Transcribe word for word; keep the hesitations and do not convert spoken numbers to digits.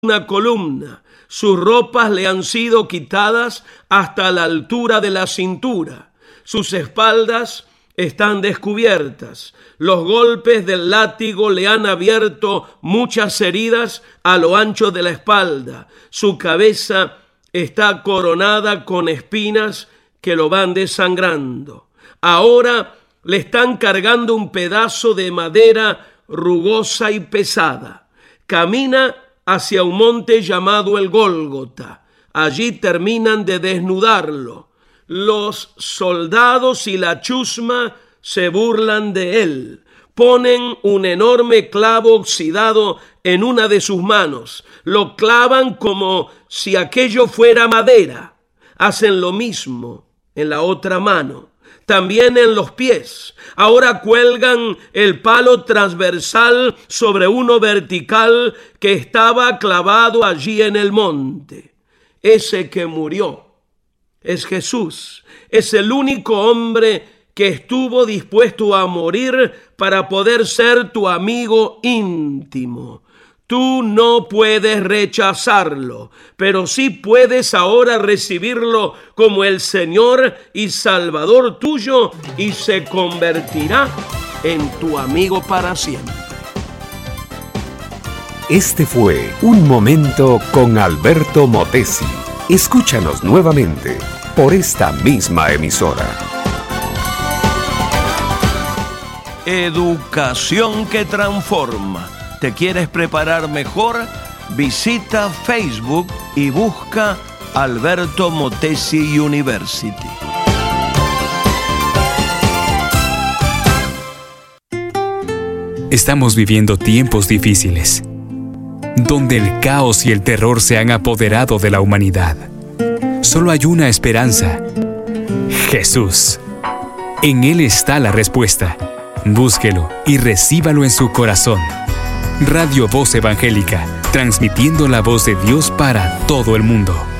una columna. Sus ropas le han sido quitadas hasta la altura de la cintura. Sus espaldas están descubiertas. Los golpes del látigo le han abierto muchas heridas a lo ancho de la espalda. Su cabeza está coronada con espinas que lo van desangrando. Ahora le están cargando un pedazo de madera rugosa y pesada. Camina hacia un monte llamado el Gólgota. Allí terminan de desnudarlo. Los soldados y la chusma se burlan de él. Ponen un enorme clavo oxidado en una de sus manos. Lo clavan como si aquello fuera madera. Hacen lo mismo en la otra mano. También en los pies. Ahora cuelgan el palo transversal sobre uno vertical que estaba clavado allí en el monte. Ese que murió es Jesús. Es el único hombre que estuvo dispuesto a morir para poder ser tu amigo íntimo. Tú no puedes rechazarlo, pero sí puedes ahora recibirlo como el Señor y Salvador tuyo, y se convertirá en tu amigo para siempre. Este fue Un Momento con Alberto Motesi. Escúchanos nuevamente por esta misma emisora. Educación que transforma. ¿Te quieres preparar mejor? Visita Facebook y busca Alberto Motesi University. Estamos viviendo tiempos difíciles, donde el caos y el terror se han apoderado de la humanidad. Solo hay una esperanza: Jesús. En Él está la respuesta. Búsquelo y recíbalo en su corazón. Radio Voz Evangélica, transmitiendo la voz de Dios para todo el mundo.